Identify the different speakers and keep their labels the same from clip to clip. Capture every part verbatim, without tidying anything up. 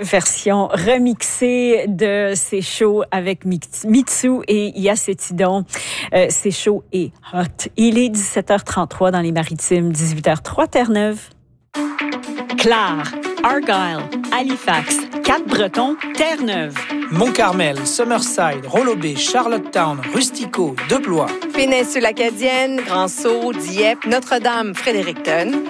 Speaker 1: version remixée de C'est chaud avec Mitsu et Yacetidon. Euh, C'est chaud et hot. Il est dix-sept heures trente-trois dans les Maritimes, dix-huit heures trois Terre-Neuve. Clare, Argyle, Halifax, Cap-Breton, Terre-Neuve.
Speaker 2: Mont-Carmel, Summerside, Rollo-Bay, Charlottetown, Rustico, Deblois.
Speaker 3: Péninsule Acadienne, Grand-Sault, Dieppe, Notre-Dame, Fredericton.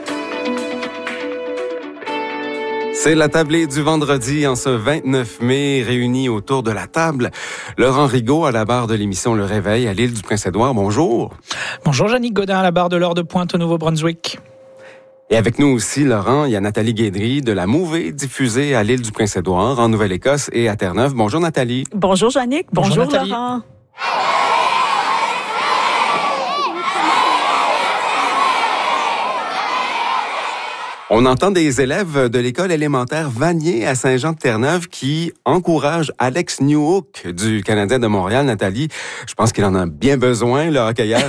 Speaker 4: C'est la tablée du vendredi en ce vingt-neuf mai, réunis autour de la table. Laurent Rigaud à la barre de l'émission Le Réveil à l'île du Prince-Édouard. Bonjour.
Speaker 2: Bonjour, Jannick Godin à la barre de l'heure de pointe au Nouveau-Brunswick.
Speaker 4: Et avec nous aussi, Laurent, il y a Nathalie Guédry de la Mouvée diffusée à l'île du Prince-Édouard, en Nouvelle-Écosse et à Terre-Neuve. Bonjour Nathalie.
Speaker 1: Bonjour Jannick. Bonjour,
Speaker 2: Bonjour
Speaker 1: Laurent.
Speaker 4: On entend des élèves de l'école élémentaire Vanier à Saint-Jean-de-Terre-Neuve qui encouragent Alex Newhook du Canadien de Montréal. Nathalie, je pense qu'il en a bien besoin, le hockeyeur.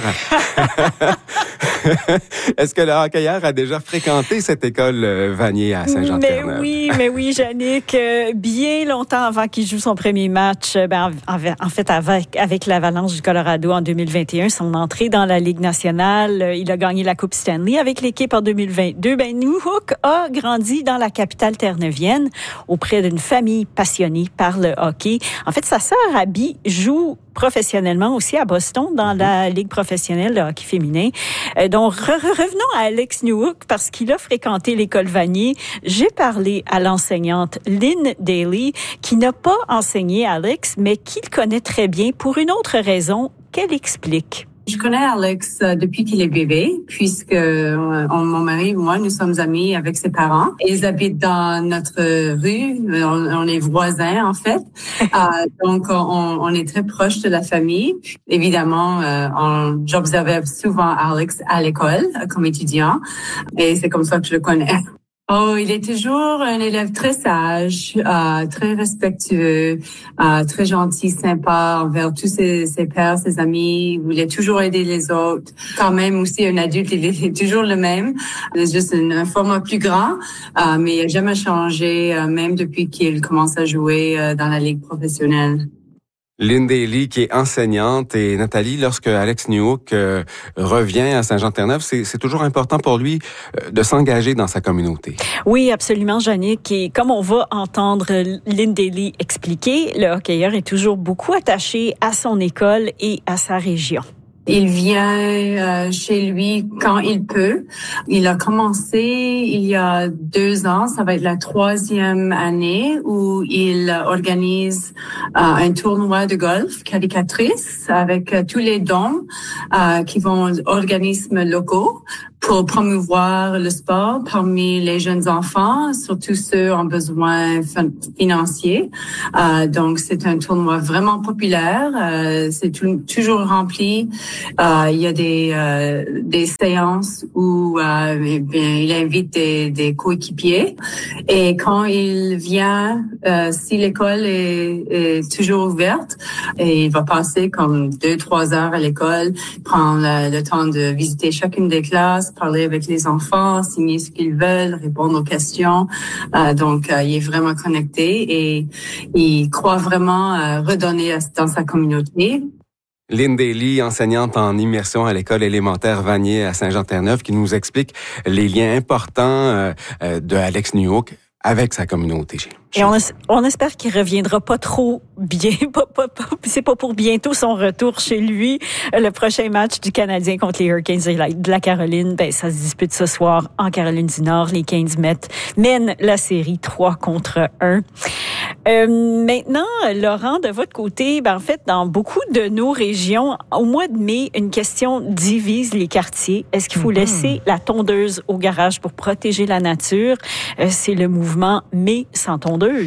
Speaker 4: Est-ce que le hockeyeur a déjà fréquenté cette école Vanier à Saint-Jean-de-Terre-Neuve?
Speaker 1: Mais oui, mais oui, Jannick. Bien longtemps avant qu'il joue son premier match, ben, en fait, avec, avec l'Avalanche du Colorado en deux mille vingt et un, son entrée dans la Ligue nationale, il a gagné la Coupe Stanley avec l'équipe en deux mille vingt-deux. Ben, Newhook a grandi dans la capitale terre-neuvienne auprès d'une famille passionnée par le hockey. En fait, sa sœur Abby joue professionnellement aussi à Boston dans la Ligue professionnelle de hockey féminin. Euh, donc, re- revenons à Alex Newhook parce qu'il a fréquenté l'école Vanier. J'ai parlé à l'enseignante Lynn Daly qui n'a pas enseigné Alex, mais qui le connaît très bien pour une autre raison qu'elle explique.
Speaker 5: Je connais Alex euh, depuis qu'il est bébé, puisque euh, mon mari et moi, nous sommes amis avec ses parents. Ils habitent dans notre rue, on, on est voisins en fait. euh, donc, on, on est très proches de la famille. Évidemment, euh, on, j'observais souvent Alex à l'école comme étudiant, et c'est comme ça que je le connais. Oh, il est toujours un élève très sage, euh, très respectueux, euh, très gentil, sympa envers tous ses, ses pairs, ses amis. Il voulait toujours aider les autres. Quand même aussi un adulte, il est toujours le même. C'est juste un, un format plus grand, euh, mais il n'a jamais changé, euh, même depuis qu'il commence à jouer euh, dans la ligue professionnelle.
Speaker 4: Lynn Daly, qui est enseignante, et Nathalie, lorsque Alex Newhook euh, revient à Saint-Jean-de-Terre-Neuve, c'est, c'est toujours important pour lui euh, de s'engager dans sa communauté.
Speaker 1: Oui, absolument, Jannick. Et comme on va entendre Lynn Daly expliquer, le hockeyeur est toujours beaucoup attaché à son école et à sa région.
Speaker 5: Il vient euh, chez lui quand il peut. Il a commencé il y a deux ans, ça va être la troisième année où il organise euh, un tournoi de golf qualificatrice avec euh, tous les dons euh, qui vont aux organismes locaux pour promouvoir le sport parmi les jeunes enfants, surtout ceux en besoin financier. Euh, donc, c'est un tournoi vraiment populaire. Euh, c'est tout, toujours rempli. Euh, il y a des euh, des séances où euh, eh bien, il invite des, des coéquipiers. Et quand il vient, euh, si l'école est, est toujours ouverte, et il va passer comme deux, trois heures à l'école, prendre le, le temps de visiter chacune des classes, parler avec les enfants, signer ce qu'ils veulent, répondre aux questions. Euh, donc, euh, il est vraiment connecté et il croit vraiment euh, redonner dans sa communauté.
Speaker 4: Lynn Daly, enseignante en immersion à l'école élémentaire Vanier à Saint-Jean-de-Terre-Neuve, qui nous explique les liens importants euh, de Alex Newhook avec sa communauté.
Speaker 1: Et on, on espère qu'il reviendra pas trop bien. Pas, pas, pas, c'est pas pour bientôt son retour chez lui. Le prochain match du Canadien contre les Hurricanes de la Caroline, ben ça se dispute ce soir en Caroline du Nord. Les Canes mettent, mènent la série trois contre un. Euh, maintenant, Laurent, de votre côté, ben en fait, dans beaucoup de nos régions, au mois de mai, une question divise les quartiers. Est-ce qu'il faut mm-hmm. laisser la tondeuse au garage pour protéger la nature? Euh, c'est le mouvement Mai sans tondeuse.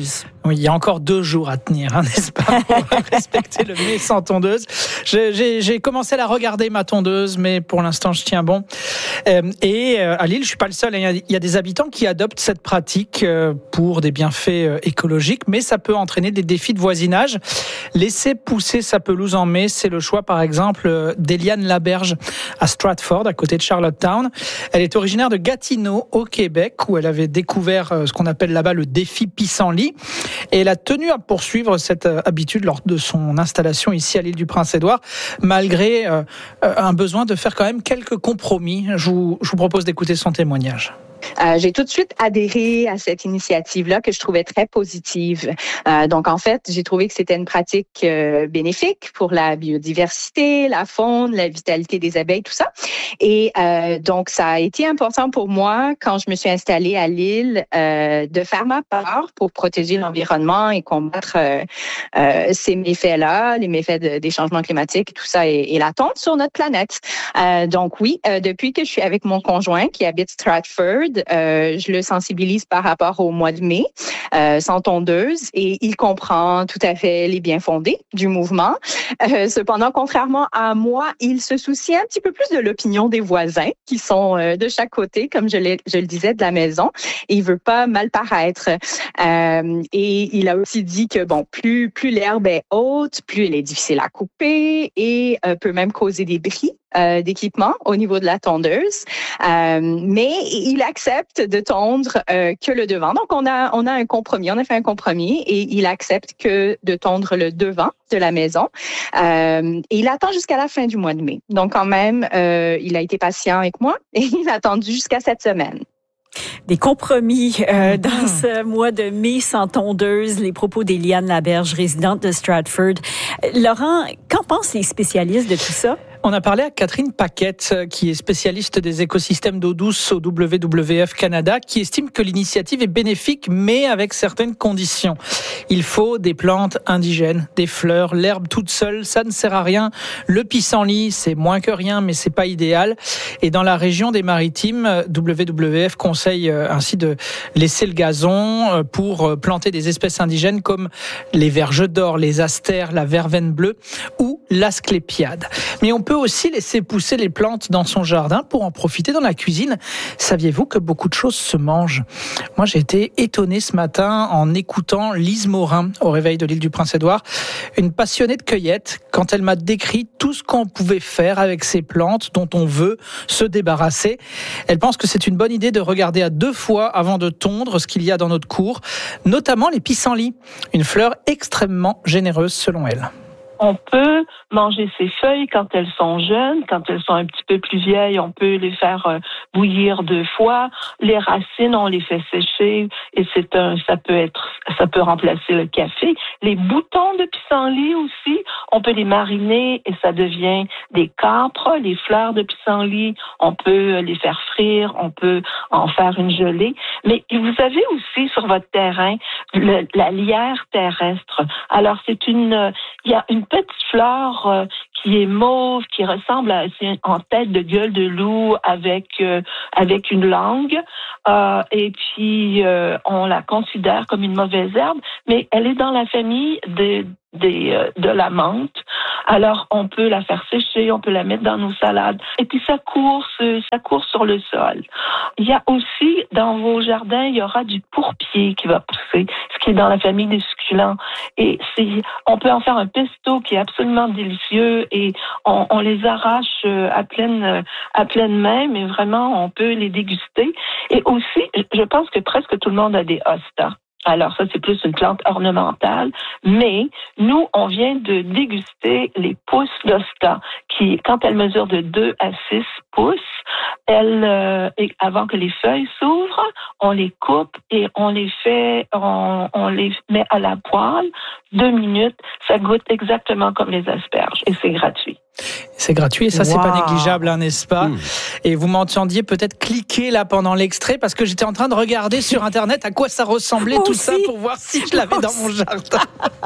Speaker 2: Oui, il y a encore deux jours à tenir, hein, n'est-ce pas, pour respecter le mai sans tondeuse. J'ai, j'ai, j'ai commencé à la regarder, ma tondeuse, mais pour l'instant, je tiens bon. Euh, et euh, à Lille, je suis pas le seul. Il y a des habitants qui adoptent cette pratique euh, pour des bienfaits euh, écologiques, mais ça peut entraîner des défis de voisinage. Laisser pousser sa pelouse en mai, c'est le choix, par exemple, d'Eliane Laberge à Stratford, à côté de Charlottetown. Elle est originaire de Gatineau, au Québec, où elle avait découvert euh, ce qu'on appelle là-bas le défi pissenlit. Et elle a tenu à poursuivre cette habitude lors de son installation ici à l'île du Prince-Édouard, malgré euh, un besoin de faire quand même quelques compromis. Je vous, je vous propose d'écouter son témoignage.
Speaker 6: Euh, j'ai tout de suite adhéré à cette initiative-là que je trouvais très positive. Euh, donc, en fait, j'ai trouvé que c'était une pratique euh, bénéfique pour la biodiversité, la faune, la vitalité des abeilles, tout ça. Et euh, donc, ça a été important pour moi, quand je me suis installée à l'île, euh, de faire ma part pour protéger l'environnement et combattre euh, euh, ces méfaits-là, les méfaits de, des changements climatiques, tout ça, et, et la tonte sur notre planète. Euh, donc, oui, euh, depuis que je suis avec mon conjoint qui habite Stratford, Euh, je le sensibilise par rapport au mois de mai, euh, sans tondeuse, et il comprend tout à fait les biens fondés du mouvement. Euh, cependant, contrairement à moi, il se soucie un petit peu plus de l'opinion des voisins qui sont euh, de chaque côté, comme je, l'ai, je le disais, de la maison, et il veut pas mal paraître. Euh, et il a aussi dit que bon, plus plus l'herbe est haute, plus elle est difficile à couper et euh, peut même causer des bris euh, d'équipement au niveau de la tondeuse. Euh, mais il accepte de tondre euh, que le devant. Donc, on a, on a un compromis. On a fait un compromis et il accepte que de tondre le devant de la maison. Euh, et il attend jusqu'à la fin du mois de mai. Donc, quand même, euh, il a été patient avec moi et il a attendu jusqu'à cette semaine.
Speaker 1: Des compromis euh, dans ce mois de mai sans tondeuse, les propos d'Eliane Laberge, résidente de Stratford. Laurent, qu'en pensent les spécialistes de tout ça?
Speaker 2: On a parlé à Catherine Paquette, qui est spécialiste des écosystèmes d'eau douce au W W F Canada, qui estime que l'initiative est bénéfique, mais avec certaines conditions. Il faut des plantes indigènes, des fleurs, l'herbe toute seule, ça ne sert à rien. Le pissenlit, c'est moins que rien, mais c'est pas idéal. Et dans la région des Maritimes, W W F conseille ainsi de laisser le gazon pour planter des espèces indigènes comme les verges d'or, les astères, la verveine bleue ou l'asclépiade. Mais on peut aussi laisser pousser les plantes dans son jardin pour en profiter dans la cuisine. Saviez-vous que beaucoup de choses se mangent? Moi, j'ai été étonné ce matin en écoutant Lise Morin au réveil de l'île du Prince-Édouard, une passionnée de cueillette, quand elle m'a décrit tout ce qu'on pouvait faire avec ces plantes dont on veut se débarrasser. Elle pense que c'est une bonne idée de regarder à deux fois avant de tondre ce qu'il y a dans notre cour, notamment les pissenlits, une fleur extrêmement généreuse selon elle.
Speaker 7: On peut manger ces feuilles quand elles sont jeunes, quand elles sont un petit peu plus vieilles, on peut les faire euh, bouillir deux fois. Les racines, on les fait sécher et c'est un, ça peut être, ça peut remplacer le café. Les boutons de pissenlit aussi, on peut les mariner et ça devient des câpres. Les fleurs de pissenlit, on peut les faire frire, on peut en faire une gelée. Mais vous avez aussi sur votre terrain le, la lierre terrestre. Alors c'est une, il y a une petite fleur euh, qui est mauve, qui ressemble à c'est en tête de gueule de loup avec euh, avec une langue, euh, et puis euh, on la considère comme une mauvaise herbe, mais elle est dans la famille de Des, euh, de la menthe. Alors, on peut la faire sécher, on peut la mettre dans nos salades. Et puis, ça court, ça court sur le sol. Il y a aussi, dans vos jardins, il y aura du pourpier qui va pousser, ce qui est dans la famille des succulents. Et c'est, on peut en faire un pesto qui est absolument délicieux et on, on les arrache à pleine, à pleine main, mais vraiment, on peut les déguster. Et aussi, je pense que presque tout le monde a des hostas. Alors ça, c'est plus une plante ornementale, mais nous, on vient de déguster les pousses d'hosta, qui, quand elles mesurent de deux à six pouces, elles, euh, et avant que les feuilles s'ouvrent, on les coupe et on les fait, on, on les met à la poêle, deux minutes, ça goûte exactement comme les asperges et c'est gratuit.
Speaker 2: C'est gratuit et ça, wow. C'est pas négligeable, hein, n'est-ce pas? Mmh. Et vous m'entendiez peut-être cliquer là pendant l'extrait parce que j'étais en train de regarder sur Internet à quoi ça ressemblait tout ça pour voir si je l'avais dans mon jardin.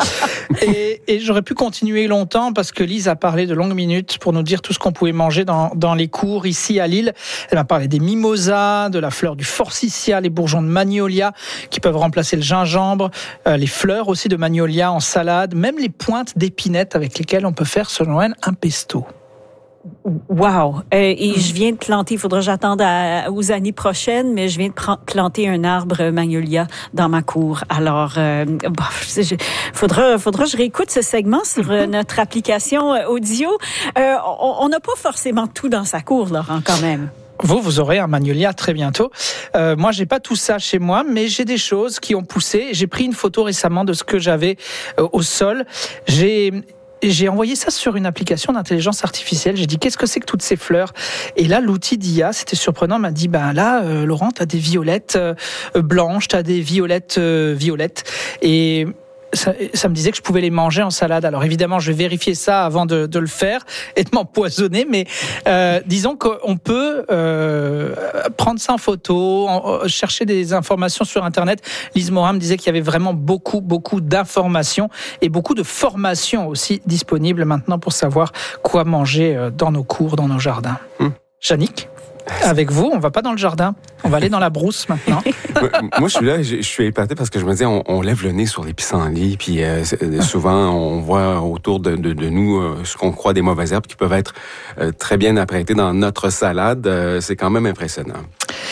Speaker 2: et, et j'aurais pu continuer longtemps parce que Lise a parlé de longues minutes pour nous dire tout ce qu'on pouvait manger dans, dans les cours cours ici à Lille. Elle m'a parlé des mimosas, de la fleur du forsythia, les bourgeons de magnolia qui peuvent remplacer le gingembre, euh, les fleurs aussi de magnolia en salade, même les pointes d'épinette avec lesquelles on peut faire, selon elle, un pesto.
Speaker 1: Wow! Euh, et je viens de planter, il faudra que j'attende à, aux années prochaines, mais je viens de pr- planter un arbre magnolia dans ma cour. Alors, euh, bah, je, faudra, faudra que je réécoute ce segment sur euh, notre application euh, audio. Euh, on n'a pas forcément tout dans sa cour, Laurent, quand même.
Speaker 2: Vous, vous aurez un magnolia très bientôt. Euh, moi, j'ai pas tout ça chez moi, mais j'ai des choses qui ont poussé. J'ai pris une photo récemment de ce que j'avais euh, au sol. J'ai J'ai envoyé ça sur une application d'intelligence artificielle. J'ai dit, qu'est-ce que c'est que toutes ces fleurs? Et là, l'outil d'I A, c'était surprenant, m'a dit, ben là, euh, Laurent, t'as des violettes euh, blanches, t'as des violettes euh, violettes. Et ça, ça me disait que je pouvais les manger en salade. Alors évidemment, je vais vérifier ça avant de, de le faire et de m'empoisonner. Mais euh, disons qu'on peut euh, prendre ça en photo, en, chercher des informations sur Internet. Lise Morin me disait qu'il y avait vraiment beaucoup, beaucoup d'informations et beaucoup de formations aussi disponibles maintenant pour savoir quoi manger dans nos cours, dans nos jardins. Hum. Jannick, avec vous, on va pas dans le jardin, on va aller dans la brousse maintenant.
Speaker 4: Moi, je suis là, je suis épaté parce que je me dis, on, on lève le nez sur les pissenlits, puis euh, souvent, on voit autour de, de, de nous euh, ce qu'on croit des mauvaises herbes qui peuvent être euh, très bien apprêtées dans notre salade. Euh, c'est quand même impressionnant.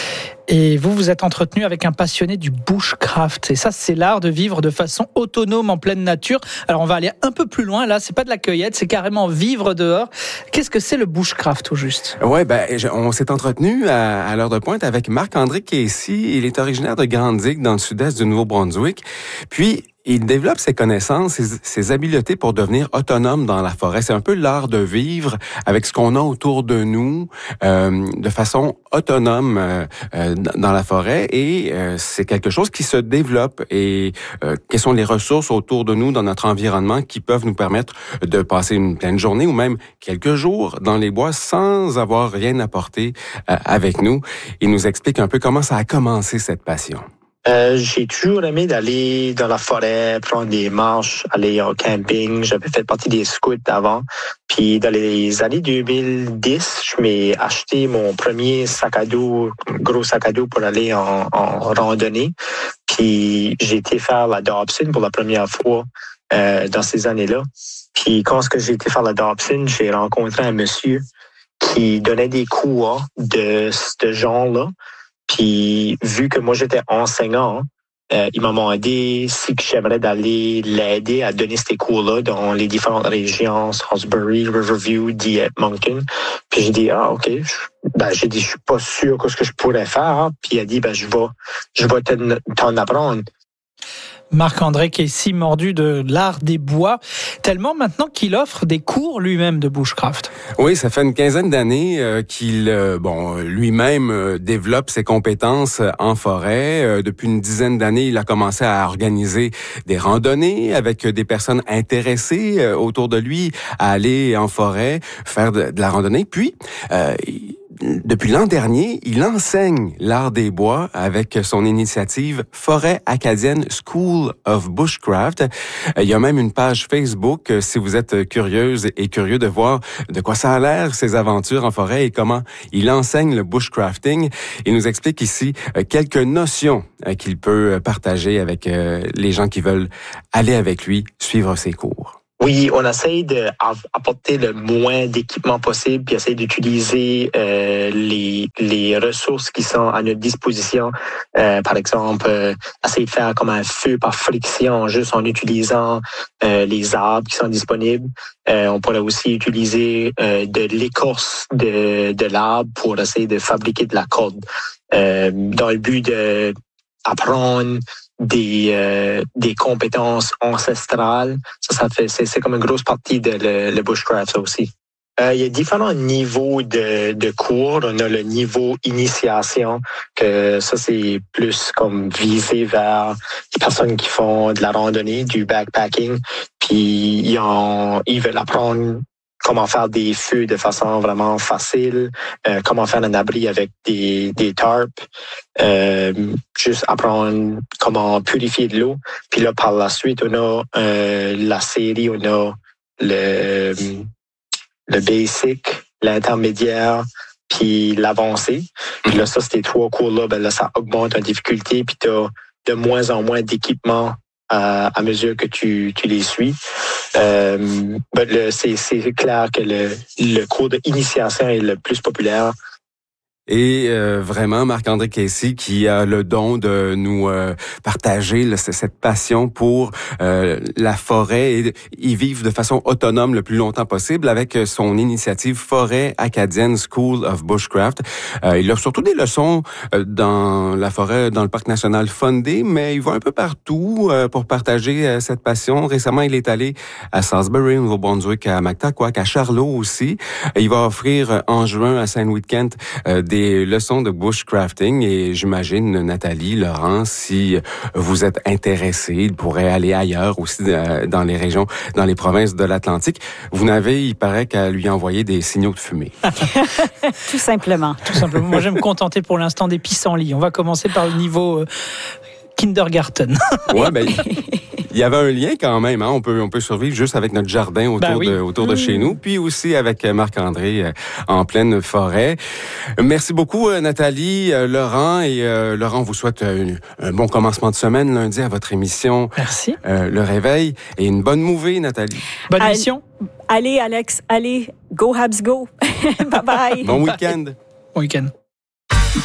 Speaker 2: Et vous, vous êtes entretenu avec un passionné du bushcraft. Et ça, c'est l'art de vivre de façon autonome en pleine nature. Alors, on va aller un peu plus loin. Là, c'est pas de la cueillette, c'est carrément vivre dehors. Qu'est-ce que c'est le bushcraft, au juste?
Speaker 4: Ouais, ben, on s'est entretenu à, à l'heure de pointe avec Marc-André Casey. Il est originaire de Grande-Digue, dans le sud-est du Nouveau-Brunswick. Puis, il développe ses connaissances, ses, ses habiletés pour devenir autonome dans la forêt. C'est un peu l'art de vivre avec ce qu'on a autour de nous, euh, de façon autonome euh, euh, dans la forêt. Et euh, c'est quelque chose qui se développe. Et euh, quelles sont les ressources autour de nous, dans notre environnement, qui peuvent nous permettre de passer une pleine journée ou même quelques jours dans les bois sans avoir rien apporté euh, avec nous. Il nous explique un peu comment ça a commencé, cette passion.
Speaker 8: Euh, j'ai toujours aimé d'aller dans la forêt, prendre des marches, aller au camping. J'avais fait partie des scouts avant. Puis dans les années deux mille dix, je m'ai acheté mon premier sac à dos, gros sac à dos pour aller en, en randonnée. Puis j'ai été faire la Dobson pour la première fois euh, dans ces années-là. Puis quand j'ai été faire la Dobson, j'ai rencontré un monsieur qui donnait des cours de ce genre-là. Puis, vu que moi, j'étais enseignant, euh, il m'a demandé si j'aimerais d'aller l'aider à donner ces cours-là dans les différentes régions, Salisbury, Riverview, Dieppe, Moncton. Puis j'ai dit, ah, OK. Ben, j'ai dit, je suis pas sûr que ce que je pourrais faire. Hein. Puis il a dit, ben, je vais, je vais t'en apprendre.
Speaker 2: Marc-André Casey, mordu de l'art des bois, tellement maintenant qu'il offre des cours lui-même de bushcraft.
Speaker 4: Oui, ça fait une quinzaine d'années euh, qu'il, euh, bon, lui-même euh, développe ses compétences en forêt. Euh, depuis une dizaine d'années, il a commencé à organiser des randonnées avec des personnes intéressées euh, autour de lui à aller en forêt, faire de, de la randonnée. Puis, euh, depuis l'an dernier, il enseigne l'art des bois avec son initiative Forêt acadienne School of Bushcraft. Il y a même une page Facebook si vous êtes curieuse et curieux de voir de quoi ça a l'air, ses aventures en forêt et comment il enseigne le bushcrafting. Il nous explique ici quelques notions qu'il peut partager avec les gens qui veulent aller avec lui, suivre ses cours.
Speaker 8: Oui, on essaye d'apporter le moins d'équipement possible, puis essayer d'utiliser euh, les les ressources qui sont à notre disposition. Euh, par exemple, euh, essayer de faire comme un feu par friction, juste en utilisant euh, les arbres qui sont disponibles. Euh, on pourrait aussi utiliser euh, de l'écorce de de l'arbre pour essayer de fabriquer de la corde, euh, dans le but de apprendre des euh, des compétences ancestrales. Ça, ça fait c'est, c'est comme une grosse partie de le, le bushcraft ça aussi. Euh, il y a différents niveaux de de cours. On a le niveau initiation, que ça c'est plus comme visé vers les personnes qui font de la randonnée, du backpacking. Puis ils ont, ils veulent apprendre comment faire des feux de façon vraiment facile, euh, comment faire un abri avec des, des tarps, euh, juste apprendre comment purifier de l'eau. Puis là, par la suite, on a euh, la série, on a le, le basic, l'intermédiaire, puis l'avancée. Puis là, ça, ces trois cours-là, ben là, ça augmente la difficulté, puis tu as de moins en moins d'équipements à, à mesure que tu, tu les suis. Euh, ben le, c'est, c'est clair que le, le cours d'initiation est le plus populaire.
Speaker 4: Et euh, vraiment, Marc-André Casey qui a le don de nous euh, partager là, cette passion pour euh, la forêt et y vivre de façon autonome le plus longtemps possible avec son initiative Forêt Acadienne School of Bushcraft. Euh, il offre surtout des leçons euh, dans la forêt, dans le parc national Fundy, mais il va un peu partout euh, pour partager euh, cette passion. Récemment, il est allé à Salisbury, au Nouveau-Brunswick, à Mactaquac, à Charlot aussi. Il va offrir en juin à Saint-Louis-de-Kent euh, des des leçons de bushcrafting et j'imagine, Nathalie, Laurent, si vous êtes intéressés, il pourrait aller ailleurs aussi dans les régions, dans les provinces de l'Atlantique. Vous n'avez, il paraît, qu'à lui envoyer des signaux de fumée.
Speaker 1: Tout simplement.
Speaker 2: Tout simplement. Moi, je vais me contenter pour l'instant des pissenlits. On va commencer par le niveau euh, kindergarten.
Speaker 4: Ouais, ben... Il y avait un lien quand même, hein? On peut on peut survivre juste avec notre jardin autour ben oui. de autour de mmh. chez nous, puis aussi avec Marc-André euh, en pleine forêt. Merci beaucoup euh, Nathalie, euh, Laurent et euh, Laurent vous souhaite euh, un bon commencement de semaine lundi à votre émission.
Speaker 2: Merci.
Speaker 4: Euh, le réveil et une bonne mouvée Nathalie.
Speaker 2: Bonne Allez, émission.
Speaker 1: Allez Alex, allez, go Habs go. Bye bye.
Speaker 4: Bon week-end.
Speaker 2: Bon week-end.